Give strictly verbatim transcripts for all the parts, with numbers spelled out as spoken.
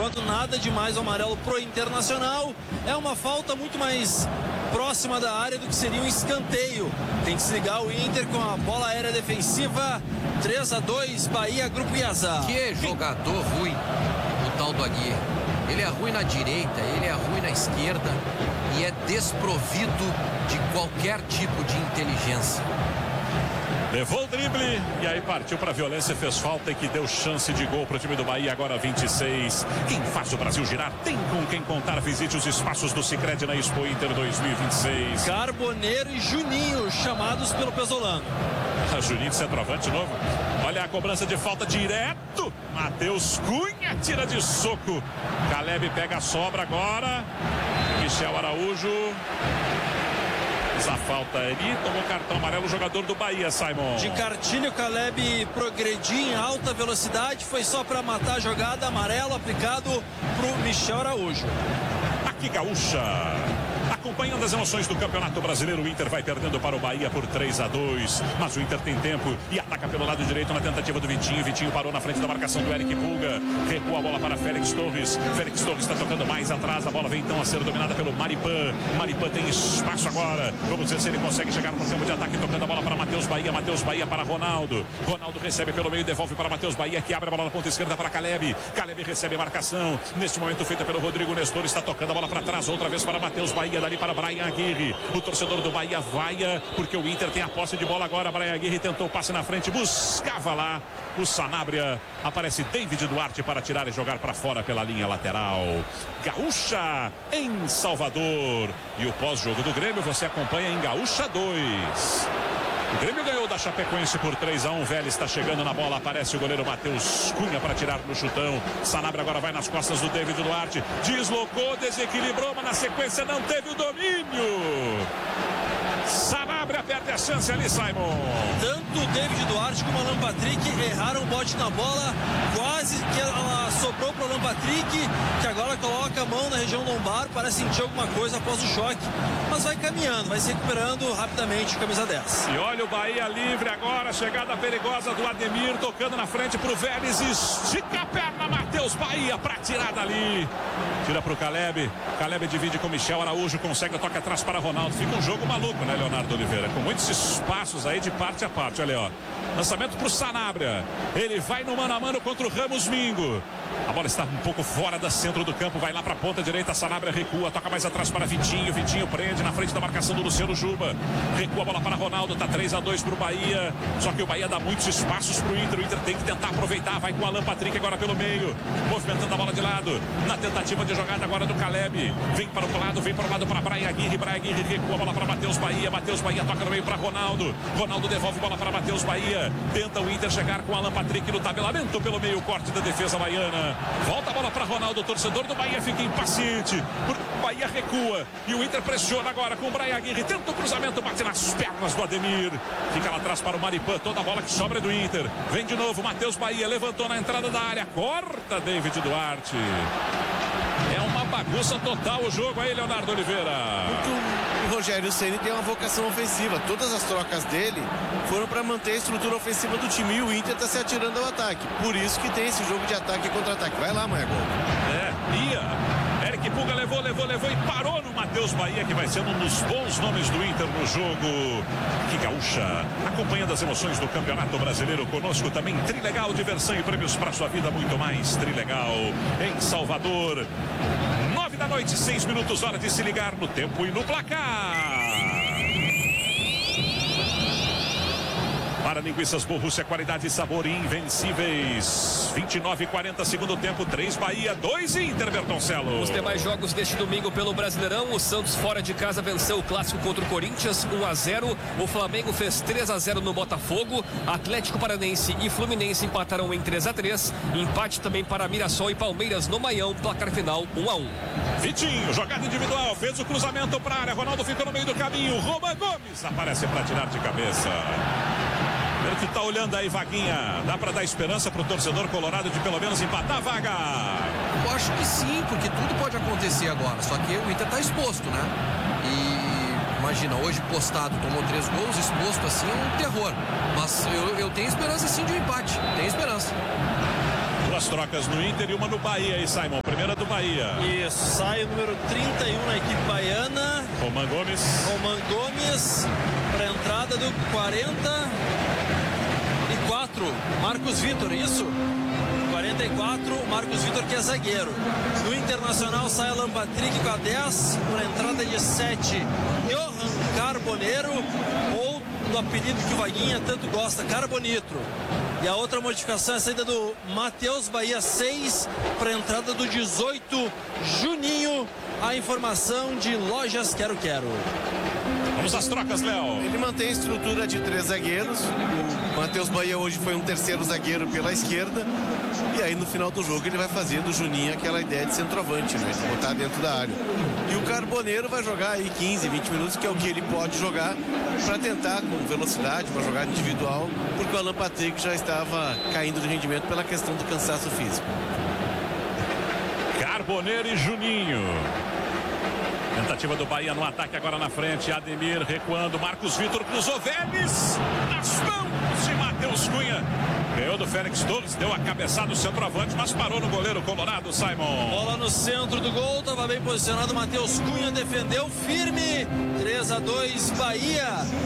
enquanto nada demais o amarelo pro Internacional. É uma falta muito mais próxima da área do que seria um escanteio. Tem que se ligar o Inter com a bola aérea defensiva. Três a dois, Bahia, Grupo Iazá. Que jogador ruim, o tal do Aguirre. Ele é ruim na direita, ele é ruim na esquerda e é desprovido de qualquer tipo de inteligência. Levou o drible e aí partiu para a violência, fez falta e que deu chance de gol para o time do Bahia. Agora vinte e seis. Quem faz o Brasil girar tem com quem contar. Visite os espaços do Sicredi na Expo Inter dois mil e vinte e seis. Carboneiro e Juninho chamados pelo Pesolano. Juninho, centroavante novo. Olha a cobrança de falta direto. Matheus Cunha tira de soco. Caleb pega a sobra agora. Michel Araújo. A falta ali, tomou cartão amarelo o jogador do Bahia, Simon. De cartilho, o Caleb progrediu em alta velocidade, foi só para matar a jogada, amarelo aplicado pro Michel Araújo. Aqui Gaúcha. Acompanhando as emoções do Campeonato Brasileiro, o Inter vai perdendo para o Bahia por três a dois, mas o Inter tem tempo e ataca pelo lado direito na tentativa do Vitinho. Vitinho parou na frente da marcação do Eric Pulga, recua a bola para Félix Torres. Félix Torres está tocando mais atrás, a bola vem então a ser dominada pelo Maripan. Maripan tem espaço agora, vamos ver se ele consegue chegar no campo de ataque, tocando a bola para Matheus Bahia. Matheus Bahia para Ronaldo. Ronaldo recebe pelo meio, devolve para Matheus Bahia, que abre a bola na ponta esquerda para Caleb. Caleb recebe a marcação, neste momento feita pelo Rodrigo Nestor, está tocando a bola para trás, outra vez para Matheus Bahia, dali para Brian Aguirre. O torcedor do Bahia vaia, porque o Inter tem a posse de bola agora. Brian Aguirre tentou o passe na frente, buscava lá o Sanabria. Aparece David Duarte para tirar e jogar para fora pela linha lateral. Gaúcha em Salvador. E o pós-jogo do Grêmio você acompanha em Gaúcha dois. O Grêmio ganhou da Chapecoense por três a um. Vélez está chegando na bola. Aparece o goleiro Matheus Cunha para tirar no chutão. Sanabria agora vai nas costas do David Duarte. Deslocou, desequilibrou, mas na sequência não teve o domínio. Sanabria perde a chance ali, Simon. Tanto o David Duarte como o Alan Patrick erraram o bote na bola. Quase que ela sobrou para o Alan Patrick, que agora coloca a mão na região lombar. Parece sentir alguma coisa após o choque, mas vai caminhando, vai se recuperando rapidamente, camisa dez. E olha o Bahia livre agora, chegada perigosa do Ademir, tocando na frente pro Vélez, estica a perna, Matheus Bahia para tirar dali. Tira pro Caleb, Caleb divide com Michel Araújo, consegue o toque atrás para Ronaldo. Fica um jogo maluco, né, Leonardo Oliveira? Com muitos espaços aí de parte a parte, olha, ó. Lançamento pro Sanabria, ele vai no mano a mano contra o Ramos Mingo. A bola está um pouco fora do centro do campo, vai lá para a ponta direita, Sanabria recua, toca mais atrás para Vitinho, Vitinho prende na frente da marcação do Luciano Juba, recua a bola para Ronaldo, tá três a dois pro Bahia, só que o Bahia dá muitos espaços pro Inter, o Inter tem que tentar aproveitar, vai com o Alan Patrick agora pelo meio, movimentando a bola de lado, na tentativa de jogada agora do Caleb, vem para o lado, vem para o lado para Brian Aguirre, Brian Aguirre recua a bola para Matheus Bahia, Matheus Bahia toca no meio para Ronaldo, Ronaldo devolve a bola para Matheus Bahia, tenta o Inter chegar com o Alan Patrick no tabelamento pelo meio, corte da defesa baiana, volta a bola para Ronaldo, o torcedor do Bahia fica impaciente, o Bahia recua e o Inter pressiona agora com o Brian Aguirre, tenta o cruzamento, bate nas pernas do Ademir, fica lá atrás para o Maripan, toda a bola que sobra do Inter, vem de novo, Matheus Bahia levantou na entrada da área, corta David Duarte. É uma bagunça total o jogo aí, Leonardo Oliveira. Porque o, o Rogério Ceni tem uma vocação ofensiva. Todas as trocas dele foram para manter a estrutura ofensiva do time. E o Inter está se atirando ao ataque. Por isso que tem esse jogo de ataque e contra-ataque. Vai lá, Maia Gol. É, ia. Eric Pulga levou, levou, levou e parou no Matheus Bahia, que vai ser um dos bons nomes do Inter no jogo. Que Gaúcha, acompanhando as emoções do Campeonato Brasileiro, conosco também Trilegal, diversão e prêmios para sua vida, muito mais. Trilegal em Salvador. Nove da noite, seis minutos, hora de se ligar no tempo e no placar. Para linguiças Borrússia, qualidade e sabor invencíveis. vinte e nove e quarenta, segundo tempo, três Bahia, dois Inter, Bertoncello. Os demais jogos deste domingo pelo Brasileirão, o Santos fora de casa venceu o clássico contra o Corinthians, um a zero. O Flamengo fez três a zero no Botafogo. Atlético Paranense e Fluminense empataram em três a três. Empate também para Mirassol e Palmeiras no Maião, placar final um a um. Vitinho, jogada individual, fez o cruzamento para a área. Ronaldo fica no meio do caminho. Roman Gomes aparece para tirar de cabeça. Ele que tá olhando aí, Vaguinha, dá para dar esperança pro torcedor colorado de pelo menos empatar a vaga? Eu acho que sim, porque tudo pode acontecer agora, só que o Inter tá exposto, né? E imagina, hoje postado, tomou três gols, exposto assim é um terror. Mas eu, eu tenho esperança sim de um empate, tenho esperança. Duas trocas no Inter e uma no Bahia aí, Simon. Primeira do Bahia. Isso, sai o número trinta e um na equipe baiana. Roman Gomes. Roman Gomes para a entrada do quarenta e quatro, Marcos Vitor, isso? quarenta e quatro, Marcos Vitor, que é zagueiro. No Internacional sai Alan Patrick com a dez, para a entrada de sete, Johan Carbonero, ou do apelido que o Vaguinha tanto gosta, Carbonitro. E a outra modificação é a saída do Matheus Bahia, seis, para a entrada do dezoito, Juninho. A informação de Lojas Quero Quero. Vamos às trocas, Léo. Ele mantém a estrutura de três zagueiros. O Matheus Bahia hoje foi um terceiro zagueiro pela esquerda. E aí no final do jogo ele vai fazer do Juninho aquela ideia de centroavante, né? De botar dentro da área. E o Carboneiro vai jogar aí quinze, vinte minutos, que é o que ele pode jogar, para tentar com velocidade, para jogar individual, porque o Alan Patrick já estava caindo de rendimento pela questão do cansaço físico. Carboneiro e Juninho. Tentativa do Bahia no ataque agora na frente. Ademir recuando. Marcos Vitor cruzou. Vélez nas mãos de Matheus Cunha. Ganhou do Félix Torres. Deu a cabeçada do centroavante, mas parou no goleiro colorado, Simon. Bola no centro do gol. Estava bem posicionado. Matheus Cunha defendeu firme. três a dois Bahia.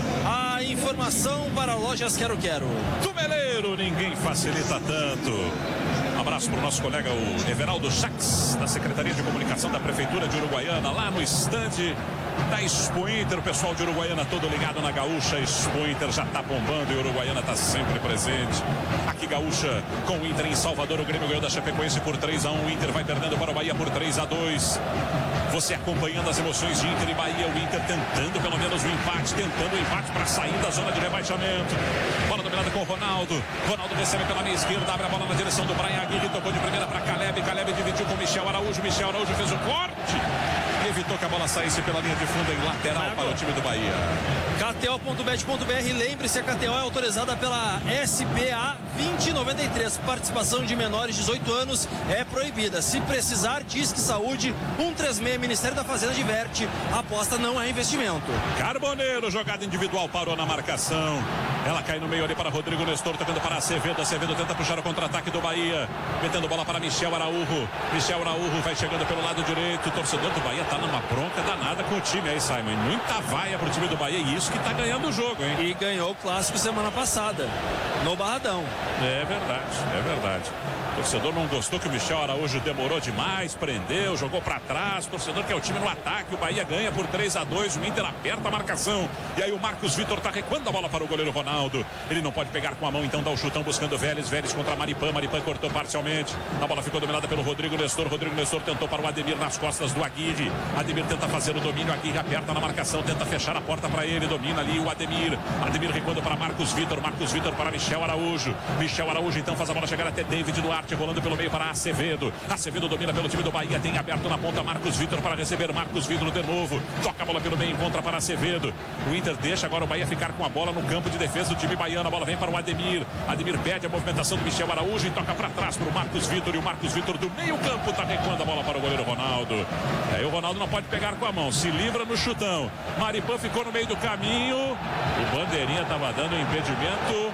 A informação para Lojas Quero Quero. Tumeleiro, ninguém facilita tanto. Abraço para o nosso colega, o Everaldo Chax, da Secretaria de Comunicação da Prefeitura de Uruguaiana, lá no estande da Expo Inter. O pessoal de Uruguaiana todo ligado na Gaúcha. Expo Inter já está bombando e Uruguaiana está sempre presente. Aqui Gaúcha com o Inter em Salvador. O Grêmio ganhou da Chapecoense por três a um. O Inter vai perdendo para o Bahia por três a dois. Você acompanhando as emoções de Inter e Bahia. O Inter tentando pelo menos o empate, tentando o empate para sair da zona de rebaixamento. Bola dominada com o Ronaldo. Ronaldo recebe pela meia esquerda, abre a bola na direção do Brian Aguirre, tocou de primeira para Caleb. Caleb dividiu com Michel Araújo. Michel Araújo fez o corte. Evitou que a bola saísse pela linha de fundo em lateral para o time do Bahia. K T O ponto bet ponto B R, lembre-se, a K T O é autorizada pela S P A vinte noventa e três. Participação de menores de dezoito anos é proibida. Se precisar, Disque Saúde um três seis, Ministério da Fazenda diverte. Aposta não é investimento. Carboneiro, jogada individual, parou na marcação. Ela cai no meio ali para Rodrigo Nestor, tocando para Acevedo. Acevedo tenta puxar o contra-ataque do Bahia, metendo bola para Michel Araújo. Michel Araújo vai chegando pelo lado direito. O torcedor do Bahia tá numa bronca danada com o time aí, Simon. E muita vaia pro time do Bahia, e isso que tá ganhando o jogo, hein? E ganhou o clássico semana passada, no Barradão. É verdade, é verdade. O torcedor não gostou que o Michel Araújo demorou demais, prendeu, jogou para trás. O torcedor quer o time no ataque. O Bahia ganha por três a dois. O Inter aperta a marcação. E aí o Marcos Vitor tá recuando a bola para o goleiro Ronaldo. Ele não pode pegar com a mão, então dá o chutão buscando o Vélez. Vélez contra Maripã. Maripã cortou parcialmente. A bola ficou dominada pelo Rodrigo Nestor. Rodrigo Nestor tentou para o Ademir nas costas do Aguirre. Ademir tenta fazer o domínio. Aguirre aperta na marcação, tenta fechar a porta para ele. Domina ali o Ademir. Ademir recuando para Marcos Vitor. Marcos Vitor para Michel Araújo. Michel Araújo então faz a bola chegar até David Duarte, rolando pelo meio para Acevedo. Acevedo domina pelo time do Bahia. Tem aberto na ponta Marcos Vitor para receber. Marcos Vitor de novo. Toca a bola pelo meio, encontra para Acevedo. O Inter deixa agora o Bahia ficar com a bola no campo de defesa do time baiano. A bola vem para o Ademir. Ademir pede a movimentação do Michel Araújo e toca para trás para o Marcos Vitor. E o Marcos Vitor do meio campo está recuando a bola para o goleiro Ronaldo. Aí o Ronaldo não pode pegar com a mão. Se livra no chutão. Maripã ficou no meio do caminho. O bandeirinha estava dando impedimento.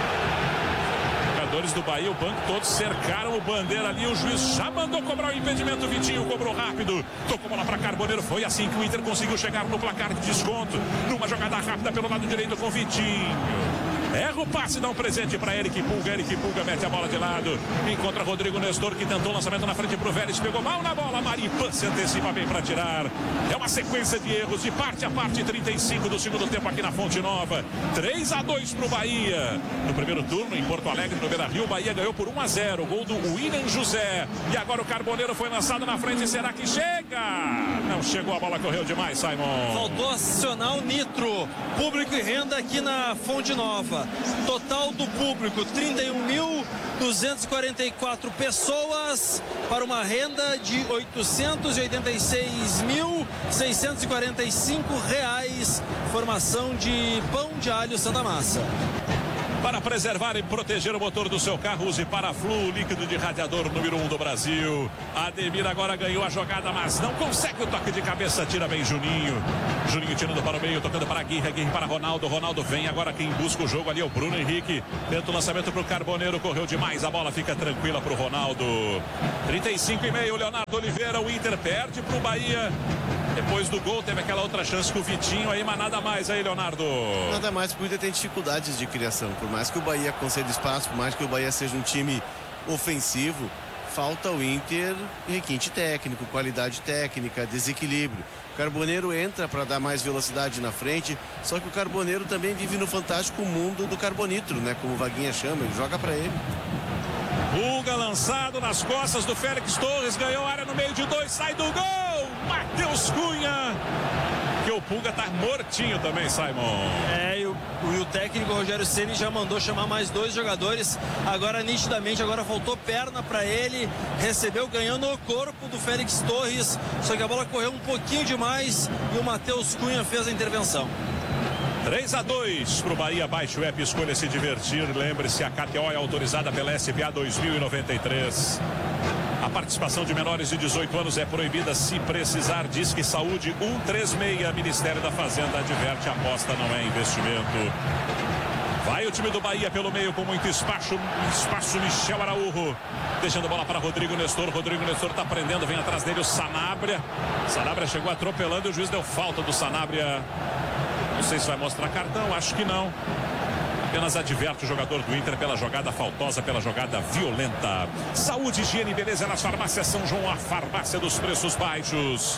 Jogadores do Bahia, o banco todos cercaram o Bandeira ali. O juiz já mandou cobrar o impedimento. Vitinho cobrou rápido, tocou bola para Carboneiro. Foi assim que o Inter conseguiu chegar no placar de desconto, numa jogada rápida pelo lado direito com Vitinho. Erra o passe, dá um presente para Eric Pulga. Eric Pulga mete a bola de lado. Encontra Rodrigo Nestor, que tentou o lançamento na frente para o Vélez. Pegou mal na bola. Maripã se antecipa bem para tirar. É uma sequência de erros de parte a parte. trinta e cinco do segundo tempo aqui na Fonte Nova. três a dois para o Bahia. No primeiro turno, em Porto Alegre, no Beira-Rio, o Bahia ganhou por um a zero. Gol do William José. E agora o Carboneiro foi lançado na frente. Será que chega? Não chegou, a bola correu demais, Simon. Faltou acionar o Nitro. Público e renda aqui na Fonte Nova. Total do público, trinta e um mil duzentas e quarenta e quatro pessoas, para uma renda de oitocentos e oitenta e seis mil seiscentos e quarenta e cinco reais. Formação de Pão de Alho Santa Massa. Para preservar e proteger o motor do seu carro, use Paraflu, líquido de radiador número um do Brasil. Ademir agora ganhou a jogada, mas não consegue o toque de cabeça. Tira bem Juninho. Juninho tirando para o meio, tocando para Aguirre. Aguirre para Ronaldo. Ronaldo vem agora. Quem busca o jogo ali é o Bruno Henrique. Tenta o lançamento para o Carboneiro. Correu demais. A bola fica tranquila para o Ronaldo. trinta e cinco e meio. Leonardo Oliveira. O Inter perde para o Bahia. Depois do gol, teve aquela outra chance com o Vitinho aí, mas nada mais aí, Leonardo. Nada mais, porque o Inter tem dificuldades de criação. Por mais que o Bahia conceda espaço, por mais que o Bahia seja um time ofensivo, falta o Inter requinte técnico, qualidade técnica, desequilíbrio. O Carboneiro entra para dar mais velocidade na frente, só que o Carboneiro também vive no fantástico mundo do carbonitro, né? Como o Vaguinha chama, ele joga para ele. Pulga lançado nas costas do Félix Torres, ganhou área no meio de dois, sai do gol! Matheus Cunha, que o Pulga tá mortinho também, Simon. É, e o, e o técnico Rogério Ceni já mandou chamar mais dois jogadores, agora nitidamente, agora faltou perna para ele, recebeu ganhando o corpo do Félix Torres, só que a bola correu um pouquinho demais e o Matheus Cunha fez a intervenção. três a dois para o Bahia. Baixe o app, escolha se divertir. Lembre-se, a K T O é autorizada pela S P A dois mil e noventa e três. A participação de menores de dezoito anos é proibida se precisar. Disque Saúde um três seis. Ministério da Fazenda adverte, aposta não é investimento. Vai o time do Bahia pelo meio com muito espaço. Espaço Michel Araújo. Deixando a bola para Rodrigo Nestor. Rodrigo Nestor está prendendo, vem atrás dele o Sanabria. Sanabria chegou atropelando e o juiz deu falta do Sanabria. Não sei se vai mostrar cartão, acho que não. Apenas adverte o jogador do Inter pela jogada faltosa, pela jogada violenta. Saúde, higiene e beleza nas farmácias São João, a farmácia dos preços baixos.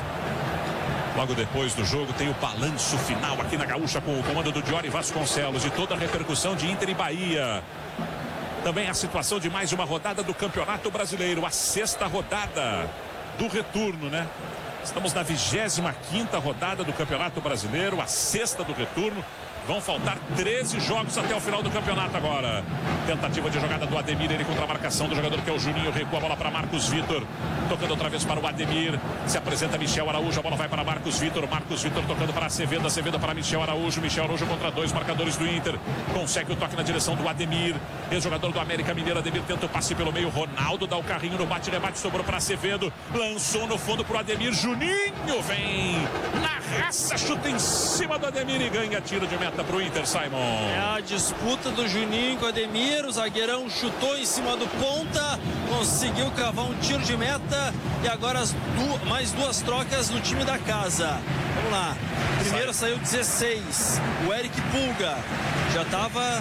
Logo depois do jogo tem o balanço final aqui na Gaúcha com o comando do Diori Vasconcelos e toda a repercussão de Inter e Bahia. Também a situação de mais uma rodada do Campeonato Brasileiro, a sexta rodada do retorno, né? Estamos na vigésima quinta rodada do Campeonato Brasileiro, a sexta do retorno. Vão faltar treze jogos até o final do campeonato agora. Tentativa de jogada do Ademir, ele contra a marcação do jogador que é o Juninho. Recua a bola para Marcos Vitor. Tocando outra vez para o Ademir. Se apresenta Michel Araújo, a bola vai para Marcos Vitor. Marcos Vitor tocando para Acevedo. Acevedo para Michel Araújo. Michel Araújo contra dois marcadores do Inter. Consegue o toque na direção do Ademir. Ex-jogador do América Mineiro. Ademir tenta o passe pelo meio. Ronaldo dá o carrinho no bate-rebate. Sobrou para Acevedo. Lançou no fundo para o Ademir. Juninho vem na raça. Chuta em cima do Ademir e ganha tiro de meta para o Inter, Simon. É a disputa do Juninho com o Ademir. O zagueirão chutou em cima do ponta, conseguiu cravar um tiro de meta e agora as du mais duas trocas no time da casa. Vamos lá. Primeiro Sai. Saiu dezesseis. O Eric Pulga já estava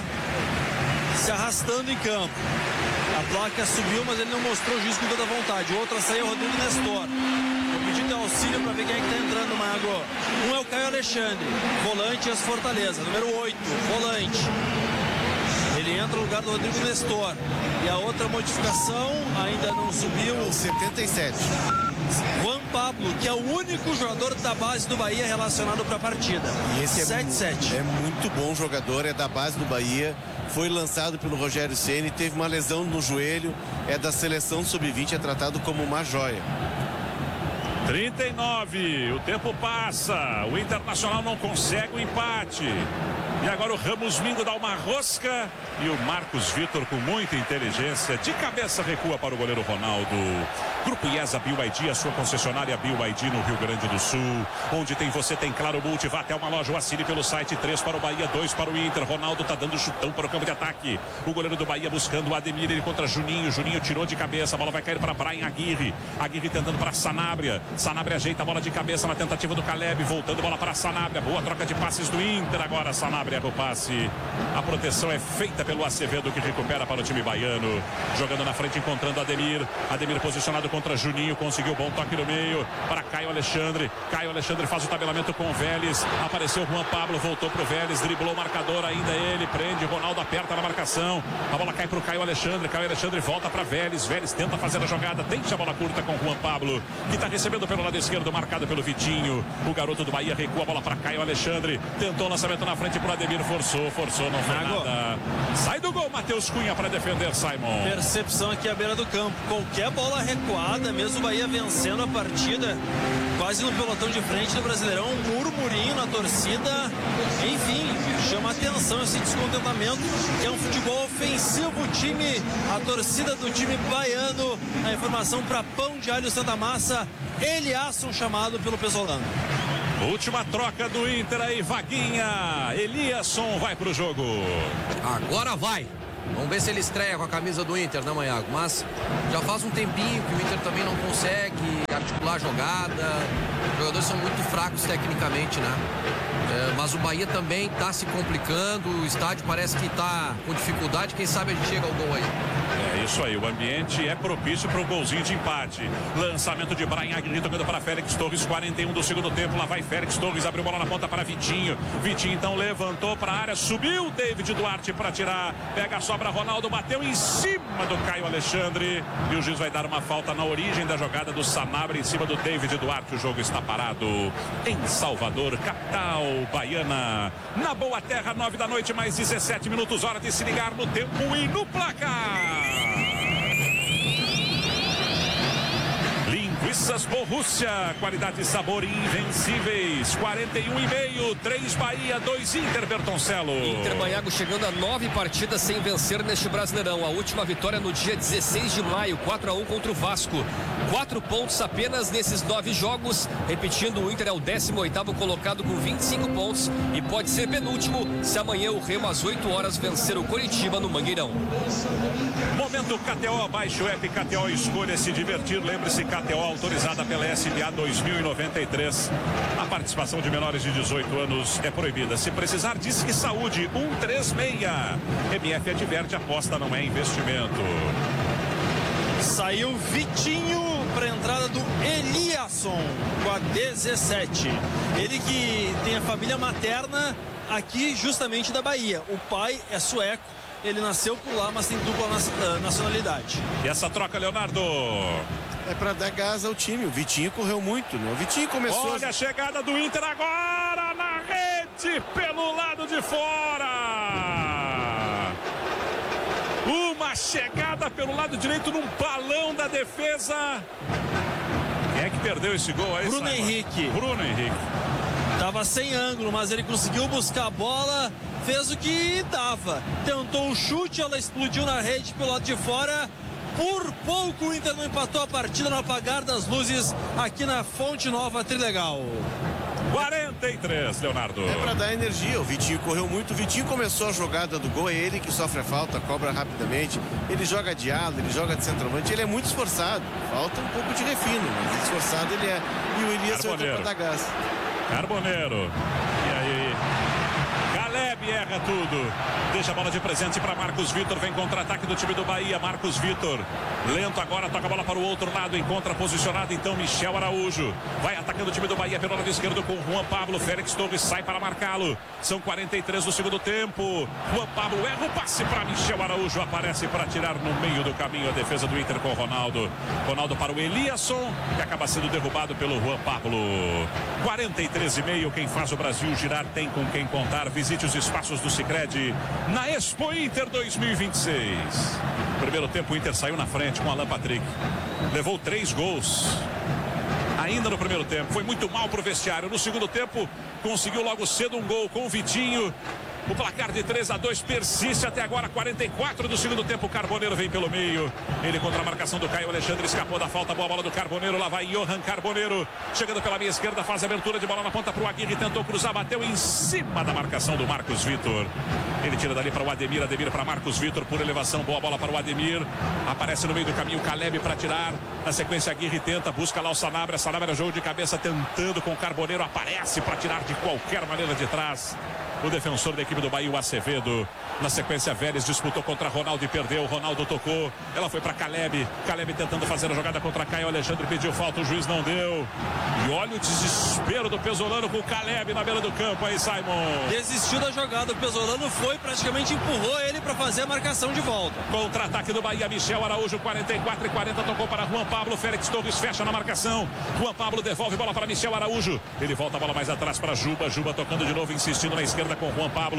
se arrastando em campo. A placa subiu, mas ele não mostrou o juiz com toda a vontade. Outra saiu o Rodrigo Nestor. Pedindo auxílio para ver quem é que está entrando, Mago. Um é o Caio Alexandre, volante as Fortaleza, número oito, volante. Ele entra no lugar do Rodrigo Nestor. E a outra modificação ainda não subiu. setenta e sete. Juan Pablo, que é o único jogador da base do Bahia relacionado para a partida. E esse sete sete. É, é muito bom jogador, é da base do Bahia. Foi lançado pelo Rogério Ceni, teve uma lesão no joelho, é da seleção sub vinte, é tratado como uma joia. trinta e nove, o tempo passa, o Internacional não consegue o empate. E agora o Ramos Mingo dá uma rosca e o Marcos Vitor, com muita inteligência, de cabeça recua para o goleiro Ronaldo. Grupo IESA B Y D, a sua concessionária B Y D no Rio Grande do Sul. Onde tem você, tem Claro Multi. Vá até uma loja ou assine pelo site. Três para o Bahia, dois para o Inter. Ronaldo tá dando chutão para o campo de ataque. O goleiro do Bahia buscando o Ademir, ele contra Juninho. Juninho tirou de cabeça, a bola vai cair para Brian Aguirre. Aguirre tentando para Sanabria. Sanabria ajeita a bola de cabeça na tentativa do Caleb. Voltando a bola para Sanabria. Boa troca de passes do Inter. Agora Sanabria erra o passe. A proteção é feita pelo Acevedo, que recupera para o time baiano. Jogando na frente, encontrando Ademir. Ademir posicionado contra Juninho. Conseguiu bom toque no meio para Caio Alexandre. Caio Alexandre faz o tabelamento com o Vélez. Apareceu o Juan Pablo, voltou para o Vélez. Driblou o marcador, ainda ele. Prende, Ronaldo aperta na marcação. A bola cai para o Caio Alexandre. Caio Alexandre volta para Vélez. Vélez tenta fazer a jogada. Deixa a bola curta com o Juan Pablo, que está recebendo pelo lado esquerdo, marcado pelo Vitinho. O garoto do Bahia recua a bola para Caio Alexandre. Tentou o lançamento na frente para o Ademir. Forçou, forçou, não foi nada. Sai do gol, Matheus Cunha para defender, Simon. Percepção aqui à beira do campo. Qualquer bola recuada, mesmo o Bahia vencendo a partida, quase no pelotão de frente do Brasileirão, um murmurinho na torcida. Enfim, chama atenção esse descontentamento, que é um futebol ofensivo. O time, a torcida do time baiano. A informação para Pão de Alho Santa Massa, Eliasson chamado pelo Pesolano. Última troca do Inter aí, Vaguinha. Eliasson vai pro jogo. Agora vai. Vamos ver se ele estreia com a camisa do Inter, né, Maiago? Mas já faz um tempinho que o Inter também não consegue articular a jogada. Os jogadores são muito fracos tecnicamente, né? É, mas o Bahia também está se complicando. O estádio parece que está com dificuldade. Quem sabe a gente chega ao gol aí. É isso aí, o ambiente é propício para o golzinho de empate. Lançamento de Brian Aguirre tocando para Félix Torres, quarenta e um do segundo tempo. Lá vai Félix Torres, abriu bola na ponta para Vitinho. Vitinho então levantou para a área, subiu David Duarte para tirar. Pega a sobra, Ronaldo bateu em cima do Caio Alexandre. E o juiz vai dar uma falta na origem da jogada do Sanabria em cima do David Duarte. O jogo está parado em Salvador, capital baiana. Na boa terra, nove da noite, mais dezessete minutos. Hora de se ligar no tempo e no placar. Linguiças Borussia, qualidade e sabor invencíveis. quarenta e um e meio, três Bahia, dois Inter, Bertoncello. Inter Maiago chegando a nove partidas sem vencer neste Brasileirão. A última vitória no dia dezesseis de maio, quatro a um contra o Vasco. Quatro pontos apenas nesses nove jogos. Repetindo, o Inter é o décimo oitavo colocado com vinte e cinco pontos e pode ser penúltimo se amanhã o Remo às oito horas vencer o Coritiba no Mangueirão. Momento K T O, baixe o app K T O, escolha se divertir. Lembre-se, K T O autorizada pela S B A dois mil e noventa e três. A participação de menores de dezoito anos é proibida. Se precisar, Disque Saúde um três seis. M F adverte, aposta não é investimento. Saiu Vitinho para a entrada do Eliasson com a dezessete. Ele que tem a família materna aqui justamente da Bahia. O pai é sueco, ele nasceu por lá, mas tem dupla nacionalidade. E essa troca, Leonardo? É para dar gás ao time. O Vitinho correu muito, né? O Vitinho começou... Olha a chegada do Inter agora na rede pelo lado de fora. Uma chegada pelo lado direito num balão da defesa. Quem é que perdeu esse gol aí? Bruno Simon? Henrique. Bruno Henrique. Tava sem ângulo, mas ele conseguiu buscar a bola, fez o que dava. Tentou o chute, ela explodiu na rede pelo lado de fora. Por pouco o Inter não empatou a partida no apagar das luzes aqui na Fonte Nova Trilegal. quarenta e três, Leonardo. É para dar energia. O Vitinho correu muito. O Vitinho começou a jogada do gol. É ele que sofre a falta, cobra rapidamente. Ele joga de ala, ele joga de centroavante. Ele é muito esforçado. Falta um pouco de refino, mas esforçado ele é. E o Elias vai para dar gás. Carboneiro. E aí? Caleb erra tudo. Deixa a bola de presente para Marcos Vitor. Vem contra-ataque do time do Bahia. Marcos Vitor. Lento agora, toca a bola para o outro lado. Encontra posicionado então Michel Araújo. Vai atacando o time do Bahia pelo lado esquerdo com Juan Pablo. Félix Torres sai para marcá-lo. São quarenta e três do segundo tempo. Juan Pablo erra o passe para Michel Araújo. Aparece para tirar no meio do caminho a defesa do Inter com o Ronaldo. Ronaldo para o Eliasson, que acaba sendo derrubado pelo Juan Pablo. quarenta e três e meio. Quem faz o Brasil girar tem com quem contar. Visite os espaços do Sicredi na Expo Inter dois mil e vinte e seis. Primeiro tempo o Inter saiu na frente com Alan Patrick. Levou três gols ainda no primeiro tempo. Foi muito mal pro vestiário. No segundo tempo conseguiu logo cedo um gol com o Vitinho. O placar de três a dois persiste até agora, quarenta e quatro do segundo tempo. O Carboneiro vem pelo meio. Ele contra a marcação do Caio Alexandre, escapou da falta. Boa bola do Carboneiro. Lá vai Johan Carboneiro. Chegando pela meia esquerda, faz a abertura de bola na ponta para o Aguirre. Tentou cruzar, bateu em cima da marcação do Marcos Vitor. Ele tira dali para o Ademir. Ademir para Marcos Vitor por elevação. Boa bola para o Ademir. Aparece no meio do caminho Caleb para tirar. Na sequência, Aguirre tenta, busca lá o Sanabria. Sanabria, jogo de cabeça, tentando com o Carboneiro. Aparece para tirar de qualquer maneira de trás. O defensor da equipe do Bahia, o Acevedo. Na sequência, Vélez disputou contra Ronaldo e perdeu. Ronaldo tocou. Ela foi para Caleb. Caleb tentando fazer a jogada contra Caio Alexandre. Pediu falta, o juiz não deu. E olha o desespero do Pesolano com o Caleb na beira do campo aí, Simon. Desistiu da jogada. O Pesolano foi, praticamente empurrou ele para fazer a marcação de volta. Contra-ataque do Bahia, Michel Araújo, quarenta e quatro e quarenta. Tocou para Juan Pablo. Félix Torres fecha na marcação. Juan Pablo devolve bola para Michel Araújo. Ele volta a bola mais atrás para Juba. Juba tocando de novo, insistindo na esquerda com Juan Pablo.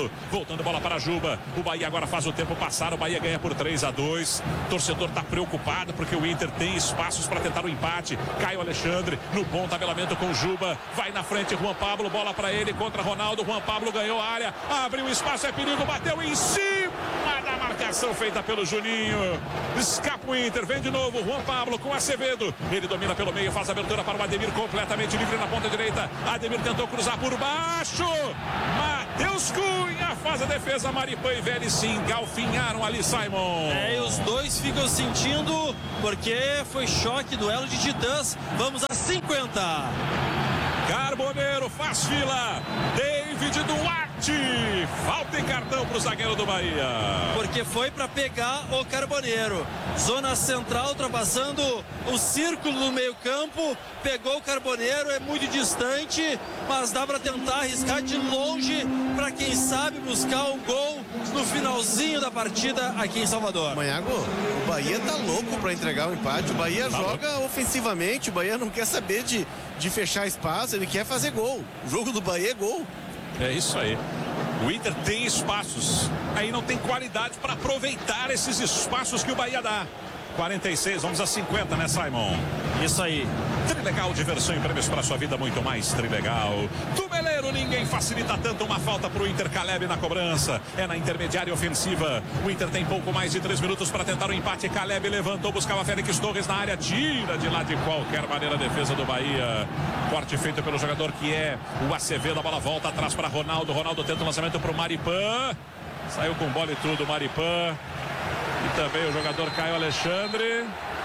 Ronaldo. Voltando bola para Juba. O Bahia agora faz o tempo passar. O Bahia ganha por três a dois. O torcedor está preocupado porque o Inter tem espaços para tentar o empate. Caio Alexandre no bom tabelamento com Juba. Vai na frente Juan Pablo. Bola para ele contra Ronaldo. Juan Pablo ganhou a área. Abriu o espaço. É perigo. Bateu em cima da marcação feita pelo Juninho. Escapa o Inter. Vem de novo. Juan Pablo com Acevedo. Ele domina pelo meio. Faz a abertura para o Ademir. Completamente livre na ponta direita. Ademir tentou cruzar por baixo. Matheus Cunha faz a defesa. Maripan e Vélez se engalfinharam ali, Simon. É, e os dois ficam sentindo porque foi choque, duelo de titãs. Vamos a cinquenta. Carboneiro faz fila. David Duarte. Falta e cartão para o zagueiro do Bahia. Porque foi para pegar o Carboneiro. Zona central, ultrapassando o círculo do meio campo. Pegou o Carboneiro, é muito distante, mas dá para tentar arriscar de longe para quem sabe buscar um gol no finalzinho da partida aqui em Salvador. Manhago, o Bahia tá louco para entregar o empate. O Bahia tá joga louco. ofensivamente. O Bahia não quer saber de, de fechar espaço, ele quer fazer gol. O jogo do Bahia é gol. É isso aí. O Inter tem espaços. Aí não tem qualidade para aproveitar esses espaços que o Bahia dá. quarenta e seis, vamos a cinquenta, né, Simon? Isso aí. Trilegal, diversão e prêmios para sua vida, muito mais Trilegal. Tumeleiro, ninguém facilita tanto uma falta para o Inter. Caleb na cobrança, é na intermediária ofensiva. O Inter tem pouco mais de três minutos para tentar o empate. Caleb levantou, buscava Félix Torres na área, tira de lá de qualquer maneira a defesa do Bahia. Corte feito pelo jogador que é o Acevedo. A bola volta atrás para Ronaldo. Ronaldo tenta o lançamento para o Maripan. Saiu com bola e tudo, Maripan. E também o jogador Caio Alexandre.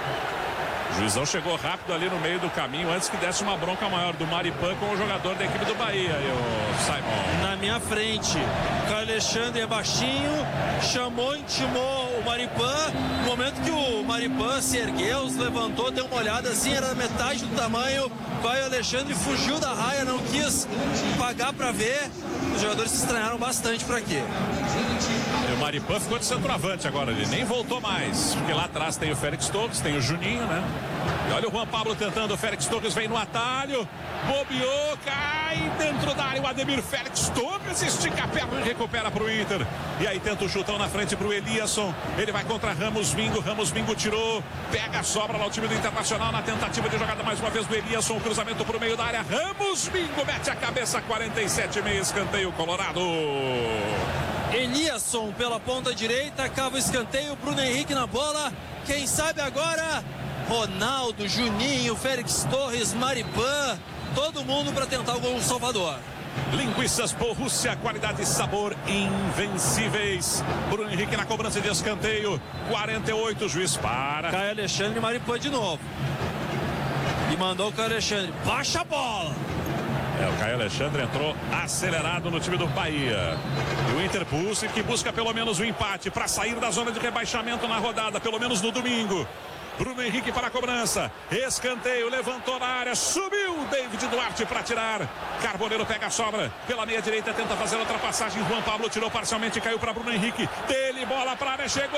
O juizão chegou rápido ali no meio do caminho, antes que desse uma bronca maior do Maripan com o jogador da equipe do Bahia, e o Simon. Na minha frente, o Caio Alexandre é baixinho, chamou, intimou o Maripan. No momento que o Maripan se ergueu, se levantou, deu uma olhada assim, era metade do tamanho. O Caio Alexandre fugiu da raia, não quis pagar para ver. Os jogadores se estranharam bastante por aqui. E o Maripan ficou de centroavante agora, ele nem voltou mais, porque lá atrás tem o Félix Torres, tem o Juninho, né? E olha o Juan Pablo tentando, o Félix Torres vem no atalho, bobeou, cai dentro da área, o Ademir. Félix Torres estica a perna e recupera para o Inter. E aí tenta o chutão na frente para o Eliasson, ele vai contra Ramos Mingo, Ramos Mingo tirou, pega a sobra lá o time do Internacional na tentativa de jogada mais uma vez do Eliasson, cruzamento para o meio da área, Ramos Mingo mete a cabeça, quarenta e sete e meio, escanteio Colorado. Eliasson pela ponta direita, cava o escanteio, Bruno Henrique na bola, quem sabe agora Ronaldo, Juninho, Félix Torres, Maripan, todo mundo para tentar o gol do Salvador. Linguiças Borussia, qualidade e sabor invencíveis. Bruno Henrique na cobrança de escanteio, quarenta e oito, juiz para. Caio Alexandre e Maripan de novo. E mandou o Caio Alexandre, baixa a bola. É, o Caio Alexandre entrou acelerado no time do Bahia. E o Inter busca, que busca pelo menos o empate para sair da zona de rebaixamento na rodada, pelo menos no domingo. Bruno Henrique para a cobrança, escanteio, levantou na área, subiu David Duarte para tirar. Carboneiro pega a sobra pela meia direita, tenta fazer a ultrapassagem. Juan Pablo tirou parcialmente, caiu para Bruno Henrique. Dele, bola para a área, chegou!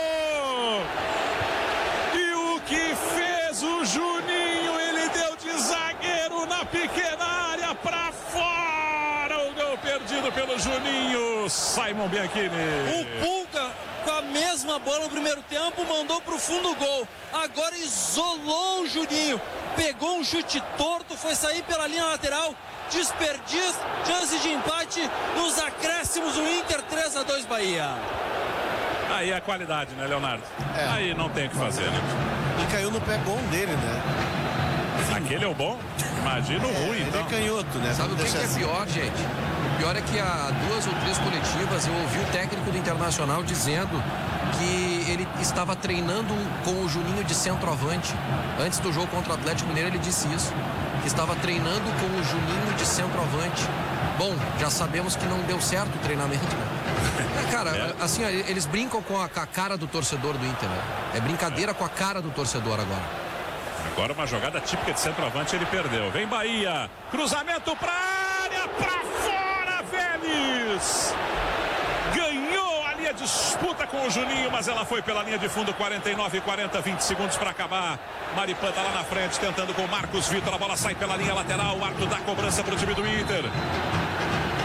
E o que fez o Juninho? Ele deu de zagueiro na pequena área para fora. O gol perdido pelo Juninho. Simon Bianchini. O Pulga com a mesma bola no primeiro tempo, mandou para o fundo do gol. Agora isolou o Juninho. Pegou um chute torto, foi sair pela linha lateral. Desperdício, chance de empate nos acréscimos. O Inter três a dois Bahia. Aí é a qualidade, né, Leonardo? É. Aí não tem o que fazer, né? E caiu no pé bom dele, né? Aquele é o bom? Imagina o É, ruim, ele então. é canhoto, né? Sabe o que, Vamos que é deixar assim. pior, gente? O pior é que há duas ou três coletivas eu ouvi o técnico do Internacional dizendo que ele estava treinando com o Juninho de centroavante. Antes do jogo contra o Atlético Mineiro ele disse isso, que estava treinando com o Juninho de centroavante. Bom, já sabemos que não deu certo o treinamento, né? É, cara, É. assim, eles brincam com a, com a cara do torcedor do Inter, né? É brincadeira com a cara do torcedor agora. Agora uma jogada típica de centroavante, ele perdeu. Vem Bahia, cruzamento pra área, pra fora, Vélez! Ganhou ali a disputa com o Juninho, mas ela foi pela linha de fundo, quarenta e nove, quarenta, vinte segundos para acabar. Maripan tá lá na frente, tentando com o Marcos Vitor, a bola sai pela linha lateral, o arco da cobrança para o time do Inter.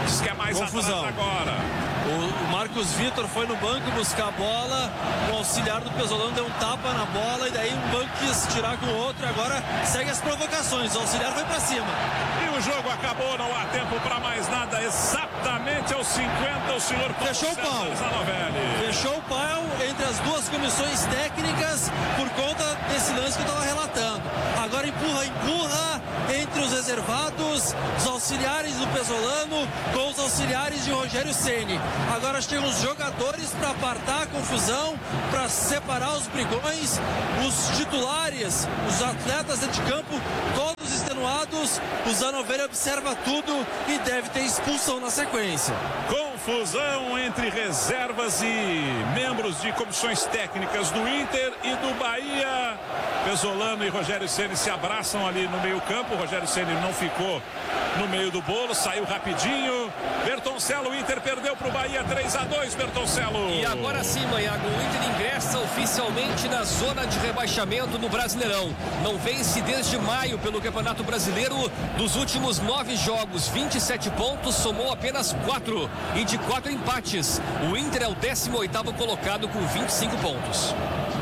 Diz que é mais confusão atrás agora. O, o Marcos Vitor foi no banco buscar a bola, o auxiliar do Pesolano deu um tapa na bola e daí um banco quis tirar com o outro e agora segue as provocações, o auxiliar foi pra cima. E o jogo acabou, não há tempo para mais nada, exatamente aos cinquenta o senhor Paulo Fechou o pau. Zanovelli. Fechou o pau entre as duas comissões técnicas por conta desse lance que eu estava relatando. Agora empurra, empurra entre os reservados, os auxiliares do Pesolano com os auxiliares de Rogério Ceni. Agora chegam os jogadores para apartar a confusão, para separar os brigões, os titulares, os atletas dentro de campo, todos extenuados. O Zanovelli observa tudo e deve ter expulsão na sequência. Confusão entre reservas e membros de comissões técnicas do Inter e do Bahia. Pesolano e Rogério Ceni se abraçam ali no meio campo. O Rogério Ceni não ficou no meio do bolo, saiu rapidinho. Bertoncello, o Inter perdeu para o Bahia três a dois, Bertoncello. E agora sim, Manhago, o Inter ingressa oficialmente na zona de rebaixamento do Brasileirão. Não vence desde maio pelo Campeonato Brasileiro. Dos últimos nove jogos, vinte e sete pontos, somou apenas quatro. E de quatro empates, o Inter é o décimo oitavo colocado com vinte e cinco pontos.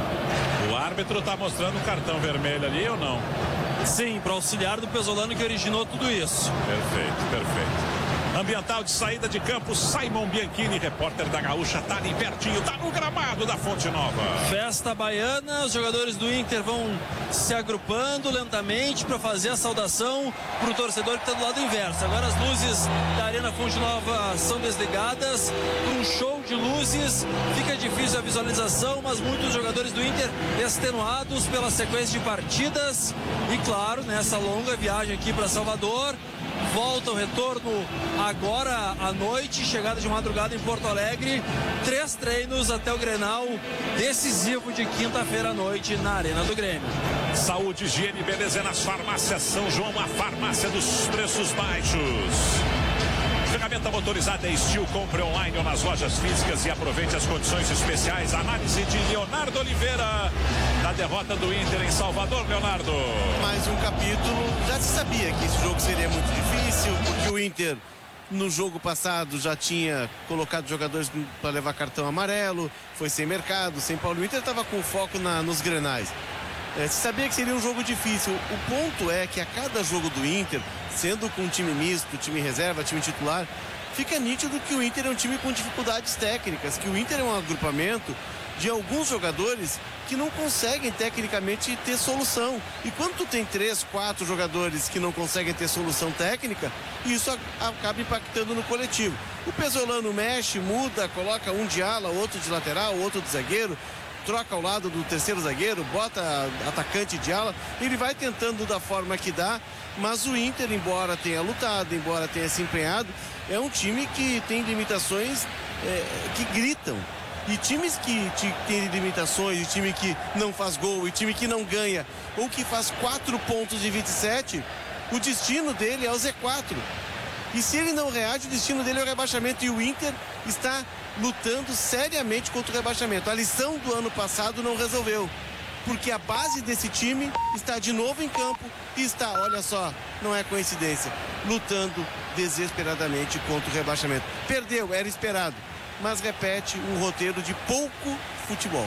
O árbitro está mostrando um cartão vermelho ali ou não? Sim, para auxiliar do Pesolano que originou tudo isso. Perfeito, perfeito. Ambiental de saída de campo, Simon Bianchini, repórter da Gaúcha, tá ali pertinho, tá no gramado da Fonte Nova. Festa baiana, os jogadores do Inter vão se agrupando lentamente para fazer a saudação para o torcedor que está do lado inverso. Agora as luzes da Arena Fonte Nova são desligadas, para um show de luzes, fica difícil a visualização, mas muitos jogadores do Inter extenuados pela sequência de partidas e claro, nessa longa viagem aqui para Salvador. Volta o retorno agora à noite, chegada de madrugada em Porto Alegre, três treinos até o Grenal decisivo de quinta-feira à noite na Arena do Grêmio. Saúde, higiene e beleza nas farmácias São João, a farmácia dos preços baixos. Ferramenta motorizada é Steel, compre online ou nas lojas físicas e aproveite as condições especiais. Análise de Leonardo Oliveira na derrota do Inter em Salvador, Leonardo. Mais um capítulo, já se sabia que esse jogo seria muito difícil, porque o Inter no jogo passado já tinha colocado jogadores para levar cartão amarelo, foi sem mercado, sem Paulo. O Inter estava com foco na, nos grenais. É, se sabia que seria um jogo difícil. O ponto é que a cada jogo do Inter, sendo com time misto, time reserva, time titular, fica nítido que o Inter é um time com dificuldades técnicas, que o Inter é um agrupamento de alguns jogadores que não conseguem tecnicamente ter solução. E quando tu tem três, quatro jogadores que não conseguem ter solução técnica, isso acaba impactando no coletivo. O Pesolano mexe, muda, coloca um de ala, outro de lateral, outro de zagueiro, troca ao lado do terceiro zagueiro, bota atacante de ala, ele vai tentando da forma que dá, mas o Inter, embora tenha lutado, embora tenha se empenhado, é um time que tem limitações é, que gritam. E times que têm limitações, e time que não faz gol, e time que não ganha, ou que faz quatro pontos de vinte e sete, o destino dele é o Z quatro. E se ele não reage, o destino dele é o rebaixamento. E o Inter está lutando seriamente contra o rebaixamento. A lição do ano passado não resolveu, porque a base desse time está de novo em campo e está, olha só, não é coincidência, lutando desesperadamente contra o rebaixamento. Perdeu, era esperado, mas repete um roteiro de pouco futebol.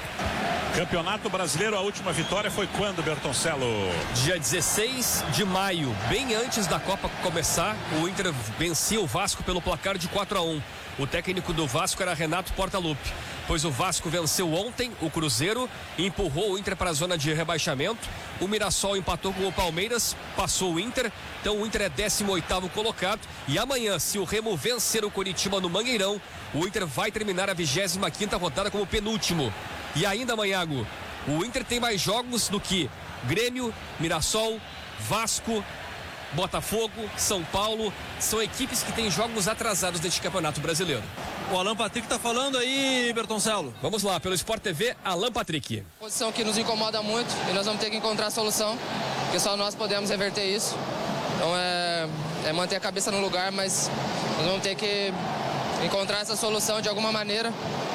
Campeonato Brasileiro, a última vitória foi quando, Bertoncello? Dia dezesseis de maio, bem antes da Copa começar, o Inter vencia o Vasco pelo placar de quatro a um. O técnico do Vasco era Renato Portaluppi, pois o Vasco venceu ontem o Cruzeiro e empurrou o Inter para a zona de rebaixamento. O Mirassol empatou com o Palmeiras, passou o Inter, então o Inter é décimo oitavo colocado. E amanhã, se o Remo vencer o Coritiba no Mangueirão, o Inter vai terminar a vigésima quinta rodada como penúltimo. E ainda, Manhago, o Inter tem mais jogos do que Grêmio, Mirassol, Vasco, Botafogo, São Paulo. São equipes que têm jogos atrasados deste Campeonato Brasileiro. O Alan Patrick tá falando aí, Bertoncello. Vamos lá, pelo Sport T V, Alan Patrick. Posição que nos incomoda muito e nós vamos ter que encontrar a solução, porque só nós podemos reverter isso. Então é, é manter a cabeça no lugar, mas nós vamos ter que encontrar essa solução de alguma maneira,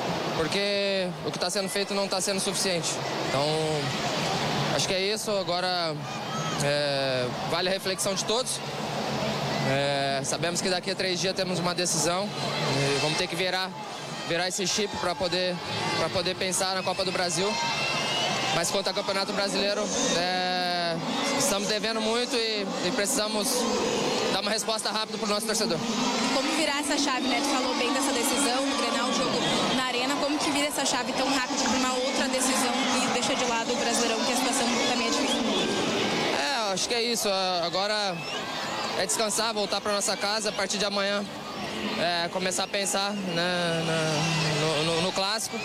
porque o que está sendo feito não está sendo suficiente. Então, acho que é isso. Agora, é, vale a reflexão de todos. É, sabemos que daqui a três dias temos uma decisão. E vamos ter que virar, virar esse chip para poder, para poder pensar na Copa do Brasil. Mas quanto ao Campeonato Brasileiro, é, estamos devendo muito e, e precisamos dar uma resposta rápida para o nosso torcedor. Como virar essa chave, né? Tu falou bem dessa decisão, no Grenal, o jogo na Arena. Como que vira essa chave tão rápido para uma outra decisão e deixa de lado o Brasileirão, que a situação também é difícil? É, acho que é isso. Agora é descansar, voltar para nossa casa a partir de amanhã. É, começar a pensar, né, na, no, no, no clássico.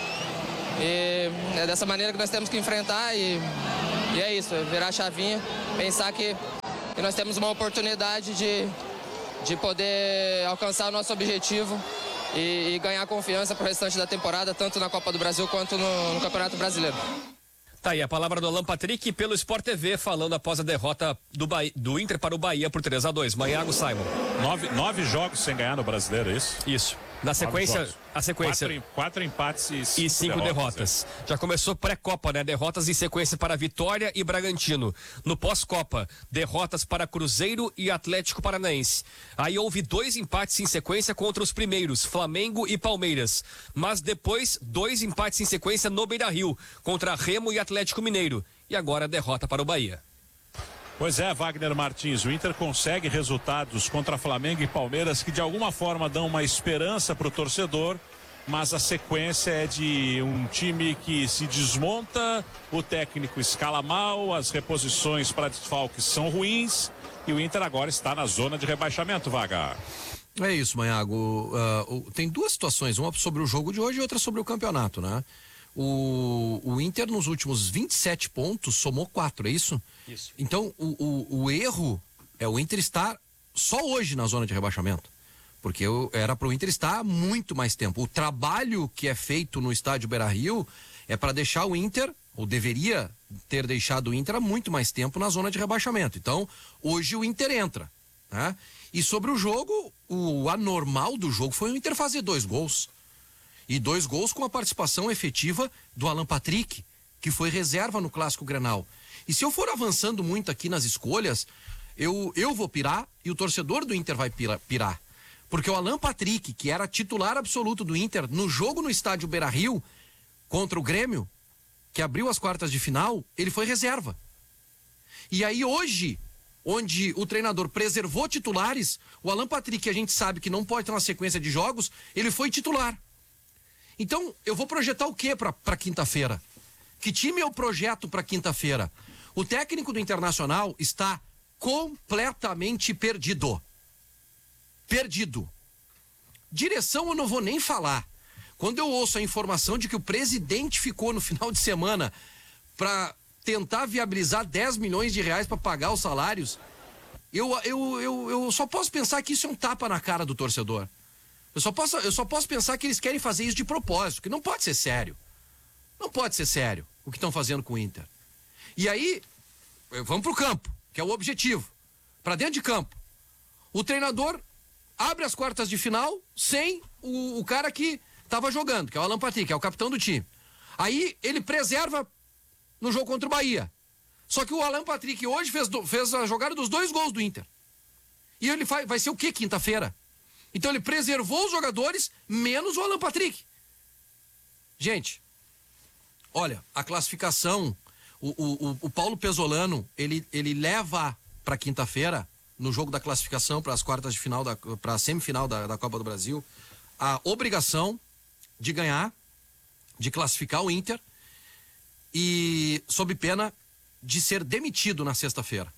E é dessa maneira que nós temos que enfrentar e, e é isso, virar a chavinha, pensar que, que nós temos uma oportunidade de, de poder alcançar o nosso objetivo e, e ganhar confiança para o restante da temporada, tanto na Copa do Brasil quanto no, no Campeonato Brasileiro. Tá aí a palavra do Alan Patrick pelo Sport T V, falando após a derrota do, Bahia, do Inter para o Bahia por três a dois. Maiago, Simon. Nove, nove jogos sem ganhar no Brasileiro, é isso? Isso. Na sequência, a sequência. Quatro, quatro empates e cinco, e cinco derrotas. derrotas. É. Já começou pré-Copa, né? Derrotas em sequência para Vitória e Bragantino. No pós-Copa, derrotas para Cruzeiro e Atlético Paranaense. Aí houve dois empates em sequência contra os primeiros, Flamengo e Palmeiras. Mas depois, dois empates em sequência no Beira-Rio, contra Remo e Atlético Mineiro. E agora derrota para o Bahia. Pois é, Wagner Martins, o Inter consegue resultados contra Flamengo e Palmeiras que de alguma forma dão uma esperança para o torcedor, mas a sequência é de um time que se desmonta, o técnico escala mal, as reposições para desfalques são ruins e o Inter agora está na zona de rebaixamento, Vaga. É isso, Maiago. Uh, uh, tem duas situações, uma sobre o jogo de hoje e outra sobre o campeonato, né? O, o Inter nos últimos vinte e sete pontos somou quatro, é isso? Isso. Então o, o, o erro é o Inter estar só hoje na zona de rebaixamento, porque eu, era para o Inter estar há muito mais tempo. O trabalho que é feito no estádio Beira-Rio é para deixar o Inter, ou deveria ter deixado o Inter há muito mais tempo na zona de rebaixamento. Então hoje o Inter entra, né? E sobre o jogo, o anormal do jogo foi o Inter fazer dois gols. E dois gols com a participação efetiva do Alan Patrick, que foi reserva no Clássico Grenal. E se eu for avançando muito aqui nas escolhas, eu, eu vou pirar e o torcedor do Inter vai pirar. Porque o Alan Patrick, que era titular absoluto do Inter, no jogo no estádio Beira-Rio, contra o Grêmio, que abriu as quartas de final, ele foi reserva. E aí hoje, onde o treinador preservou titulares, o Alan Patrick, que a gente sabe que não pode ter uma sequência de jogos, ele foi titular. Então, eu vou projetar o que para quinta-feira? Que time eu projeto para quinta-feira? O técnico do Internacional está completamente perdido. Perdido. Direção eu não vou nem falar. Quando eu ouço a informação de que o presidente ficou no final de semana para tentar viabilizar dez milhões de reais para pagar os salários, eu, eu, eu, eu só posso pensar que isso é um tapa na cara do torcedor. Eu só, posso, eu só posso pensar que eles querem fazer isso de propósito, que não pode ser sério. Não pode ser sério o que estão fazendo com o Inter. E aí, vamos pro campo, que é o objetivo. Para dentro de campo. O treinador abre as quartas de final sem o, o cara que estava jogando, que é o Alan Patrick, que é o capitão do time. Aí ele preserva no jogo contra o Bahia. Só que o Alan Patrick hoje fez, do, fez a jogada dos dois gols do Inter. E ele vai, vai ser o quê quinta-feira? Então ele preservou os jogadores, menos o Alan Patrick. Gente, olha, a classificação, o, o, o Paulo Pesolano, ele, ele leva para quinta-feira, no jogo da classificação para as quartas de final, para a semifinal da, da Copa do Brasil, a obrigação de ganhar, de classificar o Inter e sob pena de ser demitido na sexta-feira.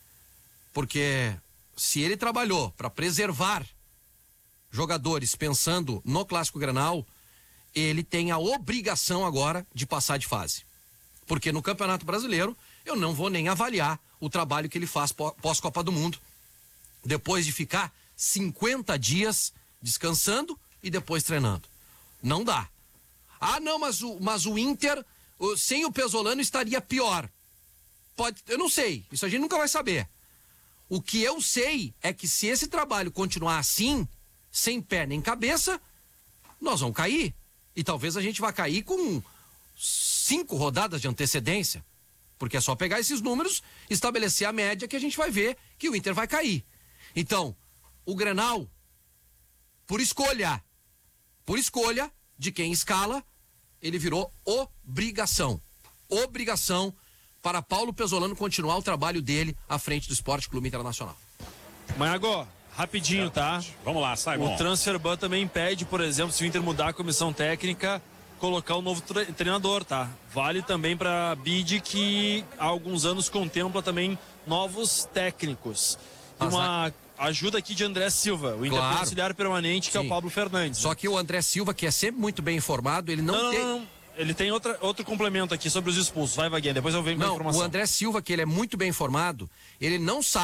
Porque se ele trabalhou para preservar jogadores pensando no Clássico Grenal, ele tem a obrigação agora de passar de fase. Porque no Campeonato Brasileiro, eu não vou nem avaliar o trabalho que ele faz pós-Copa do Mundo. Depois de ficar cinquenta dias descansando e depois treinando. Não dá. Ah, não, mas o, mas o Inter, sem o Pesolano, estaria pior. Pode, eu não sei, isso a gente nunca vai saber. O que eu sei é que se esse trabalho continuar assim, sem pé nem cabeça, nós vamos cair. E talvez a gente vá cair com cinco rodadas de antecedência. Porque é só pegar esses números, estabelecer a média que a gente vai ver que o Inter vai cair. Então, o Grenal por escolha. Por escolha de quem escala, ele virou obrigação. Obrigação para Paulo Pesolano continuar o trabalho dele à frente do Esporte Clube Internacional. Maiago, rapidinho, tá? Vamos lá, sai bom. O Transfer Ban também impede, por exemplo, se o Inter mudar a comissão técnica, colocar um novo tre treinador, tá? Vale também para a B I D, que há alguns anos contempla também novos técnicos. E uma ajuda aqui de André Silva, o Inter Claro. auxiliar permanente, que Sim. é o Pablo Fernandes. Só que o André Silva, que é sempre muito bem informado, ele não, Não, tem... não, não. Ele tem outra, outro complemento aqui sobre os expulsos. Vai, Vaguinha, depois eu venho com a Não, informação. o André Silva, que ele é muito bem informado, ele não sabe